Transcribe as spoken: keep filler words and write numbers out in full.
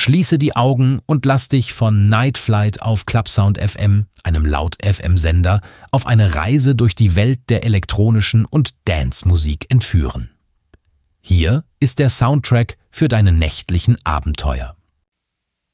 Schließe die Augen und lass dich von Night Flight auf Clubsound F M, einem Laut-F M-Sender, auf eine Reise durch die Welt der elektronischen und Dance-Musik entführen. Hier ist der Soundtrack für deine nächtlichen Abenteuer.